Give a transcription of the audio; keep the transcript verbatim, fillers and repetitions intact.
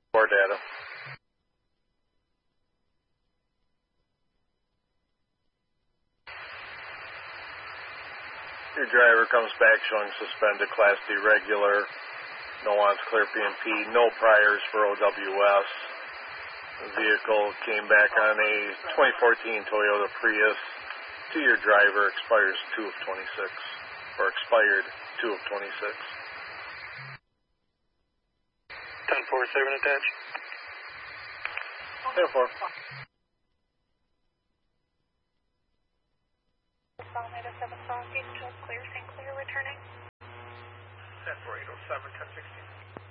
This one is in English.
Or data. Your driver comes back showing suspended Class D regular, no wants clear P and P, no priors for O W S. The vehicle came back on a twenty fourteen Toyota Prius. To your driver, expires two of twenty-six, or expired two of twenty-six. ten four seven attached. ten four. seven Southeast, clear, Saint Clair returning. ten four eight oh seven, ten sixteen.